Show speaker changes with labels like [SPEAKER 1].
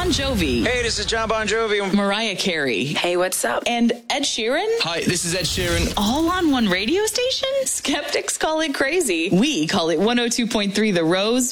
[SPEAKER 1] Bon Jovi.
[SPEAKER 2] Hey, this is John Bon Jovi.
[SPEAKER 1] Mariah Carey.
[SPEAKER 3] Hey, what's up?
[SPEAKER 1] And Ed Sheeran.
[SPEAKER 4] Hi, this is Ed Sheeran.
[SPEAKER 1] All on one radio station? Skeptics call it crazy. We call it 102.3 The Rose.